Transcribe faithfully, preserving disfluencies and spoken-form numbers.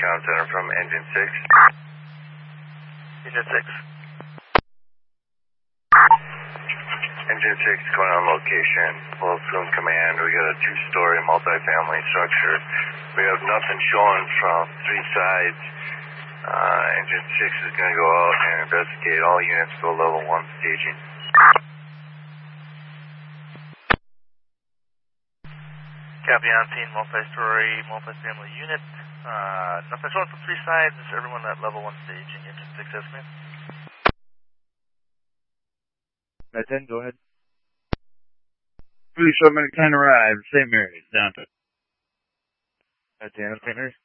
Recon Center from Engine six. Engine six. Engine six going on location. Full Plume Command. We got a two-story multi-family structure. We have nothing showing from three sides. Uh, Engine six is going to go out and investigate. All units go level one staging. Copy on scene, multi-story, multi-family unit. Uh, nothing showing from three sides. Everyone at level one staging. Engine six, estimate. Right then, go ahead. Police Showman can arrive. Saint Mary's, down to. Right then, Saint Mary's.